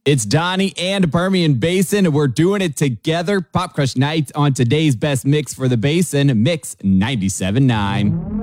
It's Donnie and Permian Basin. We're doing it together. Pop Crush Night on today's best mix for the Basin, Mix 97.9.